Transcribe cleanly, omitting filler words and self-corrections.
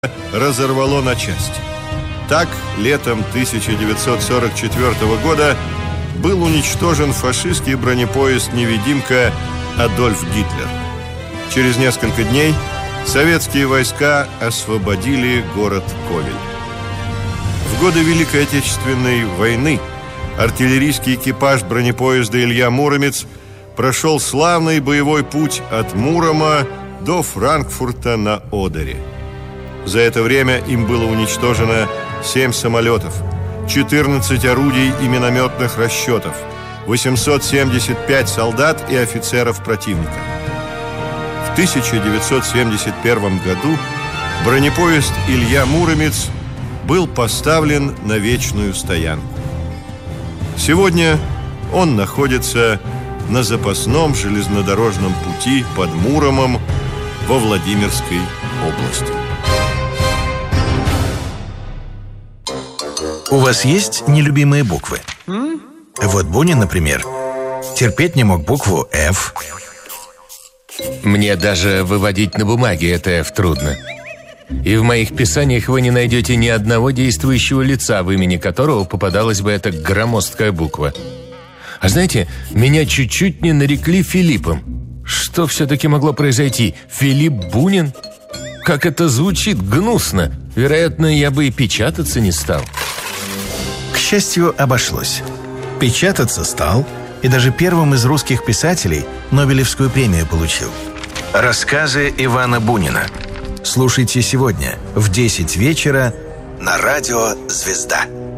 разорвало на части. Так, летом 1944 года был уничтожен фашистский бронепоезд-невидимка «Адольф Гитлер». Через несколько дней советские войска освободили город Ковель. В годы Великой Отечественной войны артиллерийский экипаж бронепоезда «Илья Муромец» прошел славный боевой путь от Мурома до Франкфурта на Одере. За это время им было уничтожено 7 самолетов, 14 орудий и минометных расчетов, 875 солдат и офицеров противника. В 1971 году бронепоезд «Илья Муромец» был поставлен на вечную стоянку. Сегодня он находится на запасном железнодорожном пути под Муромом во Владимирской области. У вас есть нелюбимые буквы? Вот Бунин, например, терпеть не мог букву «Ф». Мне даже выводить на бумаге это «Ф» трудно. И в моих писаниях вы не найдете ни одного действующего лица, в имени которого попадалась бы эта громоздкая буква. А знаете, меня чуть-чуть не нарекли Филиппом. Что все-таки могло произойти? Филипп Бунин? Как это звучит гнусно. Вероятно, я бы и печататься не стал. К счастью, обошлось. Печататься стал, и даже первым из русских писателей Нобелевскую премию получил. Рассказы Ивана Бунина. Слушайте сегодня в 10 вечера на радио «Звезда».